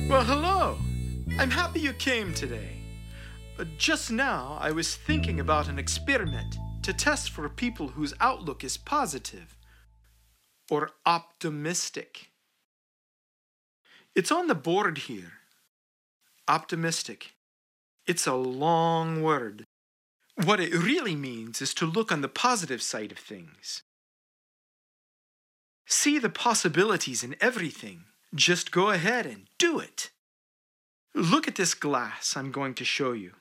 Well, hello. I'm happy you came today. Just now, I was thinking about an experiment to test for people whose outlook is positive or optimistic. It's on the board here. Optimistic. It's a long word. What it really means is to look on the positive side of things. See the possibilities in everything. Just go ahead and do it. Look at this glass I'm going to show you.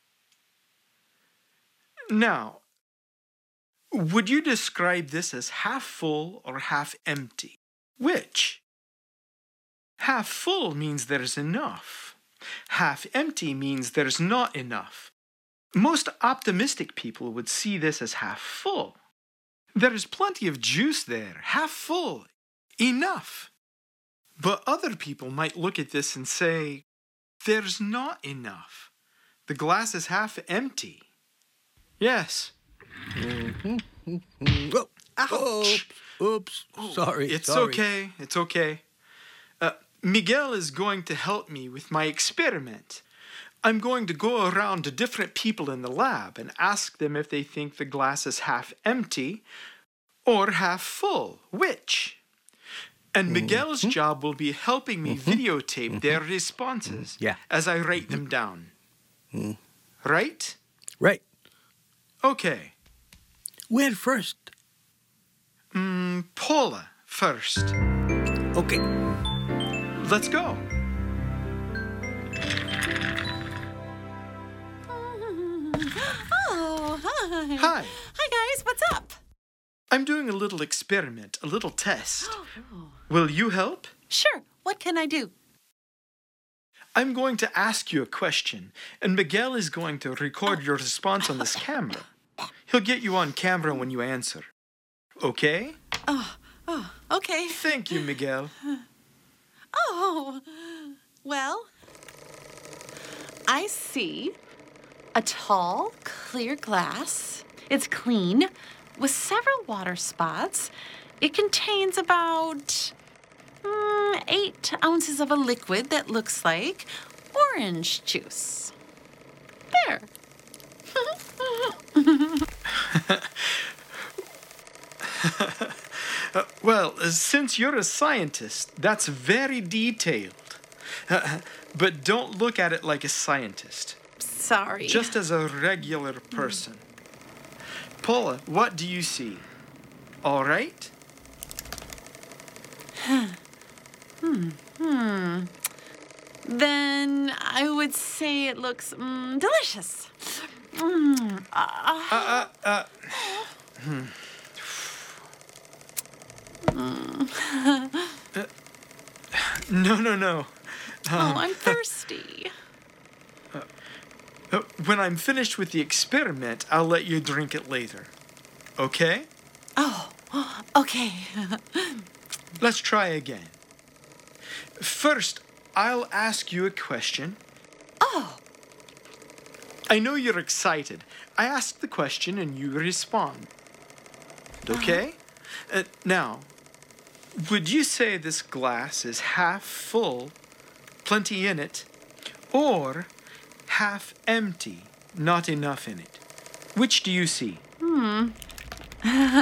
Now, would you describe this as half full or half empty? Which? Half full means there's enough. Half empty means there's not enough. Most optimistic people would see this as half full. There is plenty of juice there, half full, enough. But other people might look at this and say, there's not enough. The glass is half empty. Yes. Oh, ouch. Oops. Sorry. It's sorry. okay. It's okay. Miguel is going to help me with my experiment. I'm going to go around to different people in the lab and ask them if they think the glass is half empty or half full. Which? And Miguel's job will be helping me videotape their responses as I write them down. Right? Right. Okay. When first? Paula first. Okay. Let's go. Oh, hi. Hi. Hi, guys. What's up? I'm doing a little experiment, a little test. Will you help? Sure. What can I do? I'm going to ask you a question, and Miguel is going to record your response on this camera. He'll get you on camera when you answer. Okay? Okay. Thank you, Miguel. Oh, well, I see a tall, clear glass. It's clean, with several water spots. It contains about 8 ounces of a liquid that looks like orange juice. There. Well, since you're a scientist, that's very detailed. But don't look at it like a scientist. Sorry. Just as a regular person. Paula, what do you see? All right? Then I would say it looks delicious. No. I'm thirsty. When I'm finished with the experiment, I'll let you drink it later. Okay? Oh, okay. Let's try again. First, I'll ask you a question. Oh. I know you're excited. I ask the question and you respond. Okay? Now, would you say this glass is half full, plenty in it, or half empty, not enough in it? Which do you see?